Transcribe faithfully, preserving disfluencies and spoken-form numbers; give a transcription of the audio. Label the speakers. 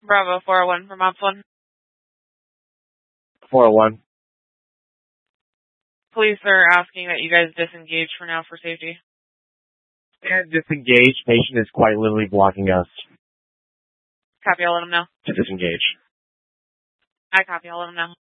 Speaker 1: Bravo four oh one from Ops one.
Speaker 2: four oh one.
Speaker 1: Police are asking that you guys disengage for now for safety.
Speaker 2: And disengage. Patient is quite literally blocking us.
Speaker 1: Copy, I'll let them know.
Speaker 2: To disengage.
Speaker 1: I copy, I'll let them know.